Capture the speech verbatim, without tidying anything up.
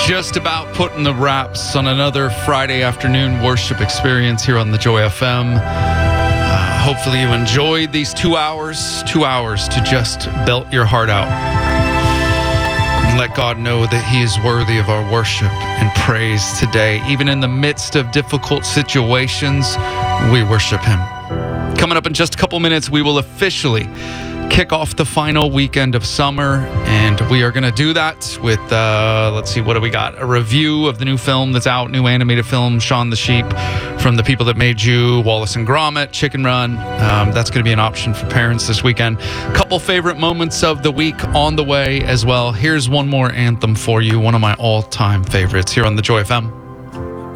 Just about putting the wraps on another Friday afternoon worship experience here on the Joy F M. Uh, hopefully you enjoyed these two hours, two hours to just belt your heart out and let God know that He is worthy of our worship and praise today. Even in the midst of difficult situations, we worship Him. Coming up in just a couple minutes, we will officially kick off the final weekend of summer, and we are going to do that with, uh, let's see, what do we got? A review of the new film that's out, new animated film, Shaun the Sheep, from the people that made you, Wallace and Gromit, Chicken Run. Um, that's going to be an option for parents this weekend. Couple favorite moments of the week on the way as well. Here's one more anthem for you, one of my all-time favorites here on the Joy F M.